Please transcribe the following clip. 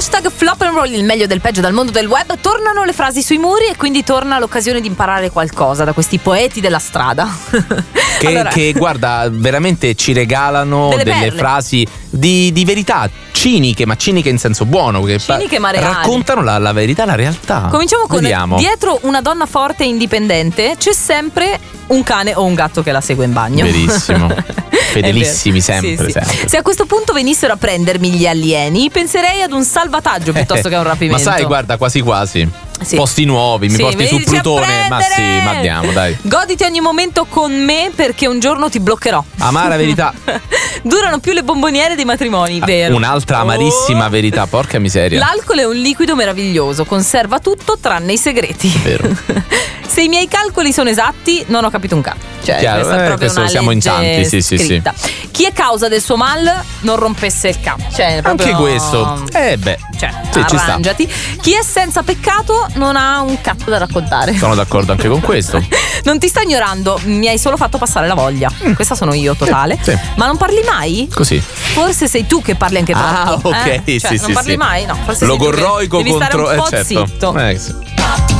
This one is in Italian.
Hashtag flop and roll, il meglio del peggio dal mondo del web. Tornano le frasi sui muri e quindi torna l'occasione di imparare qualcosa da questi poeti della strada. Che guarda, veramente ci regalano delle frasi di verità ciniche, ma ciniche in senso buono, che ciniche ma reali. Raccontano la verità, la realtà. Cominciamo con Vediamo. dietro una donna forte e indipendente c'è sempre un cane o un gatto che la segue in bagno. Verissimo. Fedelissimi sempre, sì. sempre. Se a questo punto venissero a prendermi gli alieni, penserei ad un salvataggio piuttosto che a un rapimento. Ma sai, guarda, quasi quasi. Sì. Posti nuovi, mi porti su Plutone. Ma sì, ma andiamo, dai. Goditi ogni momento con me perché un giorno ti bloccherò. Amara verità. Durano più le bomboniere dei matrimoni, vero? Un'altra amarissima verità, porca miseria. L'alcol è un liquido meraviglioso, conserva tutto tranne i segreti. Vero. Se i miei calcoli sono esatti, non ho capito un cazzo. Cioè, Chiaro, questa è proprio questo una siamo in legge tanti, sì. Chi è causa del suo mal non rompesse il capo. Cioè, anche questo. Cioè, sì, arrangiati. Chi è senza peccato non ha un cazzo da raccontare. Sono d'accordo anche con questo. Non ti sto ignorando, mi hai solo fatto passare la voglia. Questa sono io, totale. Sì. Ma non parli mai? Così. Forse sei tu che parli anche troppo. Ok, Cioè, non parli mai? No, forse logorroico sei tu che devi contro stare un po' certo. zitto. Sì.